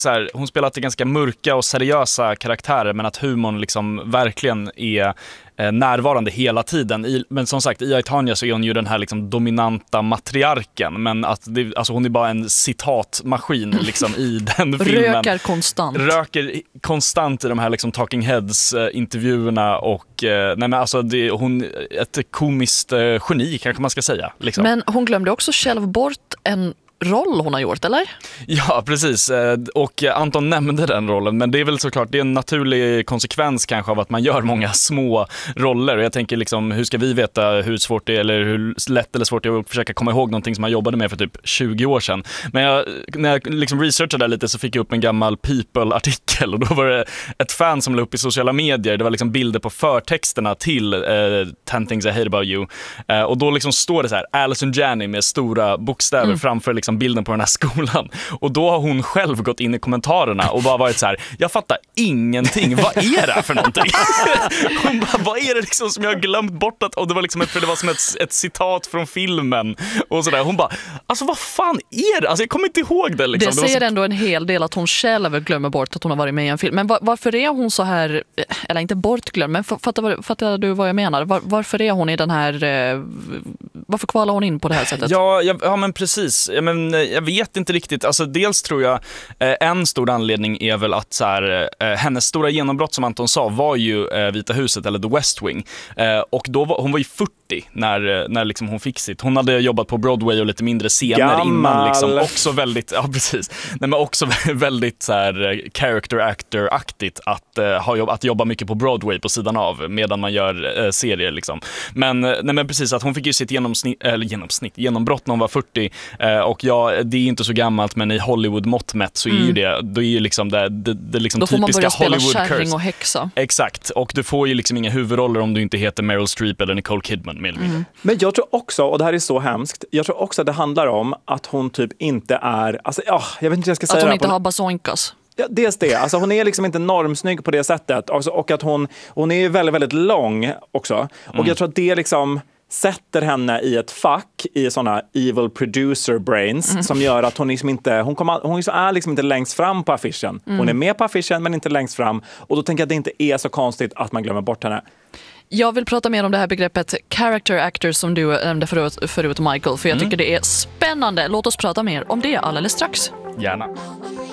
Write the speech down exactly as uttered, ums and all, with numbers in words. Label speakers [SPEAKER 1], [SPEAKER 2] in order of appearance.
[SPEAKER 1] så här, hon spelar till ganska mörka och seriösa karaktärer, men att humorn liksom verkligen är eh, närvarande hela tiden. I, men som sagt, i I, Tonya så är hon ju den här liksom dominanta matriarken, men att det, alltså hon är bara en citatmaskin liksom i den filmen.
[SPEAKER 2] Rökar konstant.
[SPEAKER 1] Röker konstant i de här liksom Talking Heads eh, intervjuerna och eh, nej men alltså det, hon ett komiskt eh, geni kanske man ska säga. Liksom.
[SPEAKER 2] Men hon glömde också själv bort en roll hon har gjort, eller?
[SPEAKER 1] Ja, precis. Och Anton nämnde den rollen, men det är väl såklart det är en naturlig konsekvens kanske av att man gör många små roller. Och jag tänker liksom, hur ska vi veta hur svårt det är eller hur lätt eller svårt det är att försöka komma ihåg någonting som man jobbade med för typ tjugo år sedan. Men jag, när jag liksom researchade lite så fick jag upp en gammal People-artikel och då var det ett fan som la upp i sociala medier. Det var liksom bilder på förtexterna till eh, ten things I hate about you. Eh, och då liksom står det så här, Allison Janney med stora bokstäver mm. framför liksom bilden på den här skolan. Och då har hon själv gått in i kommentarerna och bara varit så här: jag fattar ingenting. Vad är det för någonting? Hon bara, vad är det liksom som jag har glömt bort? Att, och det var liksom ett, för det var som ett, ett citat från filmen och sådär. Hon bara, alltså vad fan är det? Alltså jag kommer inte ihåg det liksom.
[SPEAKER 2] Det säger
[SPEAKER 1] det så...
[SPEAKER 2] ändå en hel del att hon själv glömmer bort att hon har varit med i en film. Men var, varför är hon så här, eller inte bortglömd, men fattar, fattar du vad jag menar? Var, varför är hon i den här, varför kvalar hon in på det här sättet?
[SPEAKER 1] Ja, ja, ja men precis. Ja, men jag vet inte riktigt. Alltså dels tror jag eh, en stor anledning är väl att så här, eh, hennes stora genombrott som Anton sa var ju eh, Vita huset eller The West Wing. Eh, och då var, hon var ju fyrtio när, när liksom hon fick sitt. Hon hade jobbat på Broadway och lite mindre scener Gammal. innan. Liksom, också väldigt, ja precis. Nej, men också väldigt så här, character actor-aktigt att, eh, ha jobb, att jobba mycket på Broadway på sidan av medan man gör eh, serier. Liksom. Men, nej, men precis, att hon fick ju sitt genomsnitt, eller genomsnitt, genombrott när hon var fyrtio. Eh, och ja, det är inte så gammalt, men i Hollywood-mått mätt så är mm. ju det, då är ju liksom det, det, det liksom
[SPEAKER 2] då får man
[SPEAKER 1] typiska
[SPEAKER 2] börja spela
[SPEAKER 1] Hollywood-curse.
[SPEAKER 2] kärring och häxa.
[SPEAKER 1] Exakt, och du får ju liksom inga huvudroller om du inte heter Meryl Streep eller Nicole Kidman. Med mm.
[SPEAKER 3] Men jag tror också, och det här är så hemskt, jag tror också att det handlar om att hon typ inte är, alltså, ja, jag vet inte hur jag ska säga
[SPEAKER 2] att hon
[SPEAKER 3] det
[SPEAKER 2] inte
[SPEAKER 3] på...
[SPEAKER 2] har basoinkas.
[SPEAKER 3] Ja, dels det. Alltså hon är liksom inte normsnygg på det sättet. Alltså, och att hon, hon är väldigt, väldigt lång också. Och mm. jag tror att det liksom sätter henne i ett fack i såna evil producer brains mm. som gör att hon liksom inte, hon, kommer, hon är liksom inte längst fram på affischen. Mm. Hon är med på affischen men inte längst fram. Och då tänker jag att det inte är så konstigt att man glömmer bort henne.
[SPEAKER 2] Jag vill prata mer om det här begreppet character actor som du nämnde förut, förut Michael, för jag mm. tycker det är spännande. Låt oss prata mer om det alldeles strax.
[SPEAKER 1] Gärna.